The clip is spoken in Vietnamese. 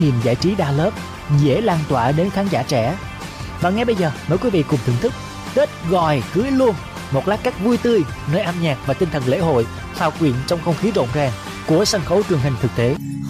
niềm giải trí đa lớp, dễ lan tỏa đến khán giả trẻ. Và ngay bây giờ, mời quý vị cùng thưởng thức Tết Gòi Cưới Luôn, một lát cắt vui tươi nơi âm nhạc và tinh thần lễ hội hòa quyện trong không khí rộn ràng của sân khấu truyền hình thực tế.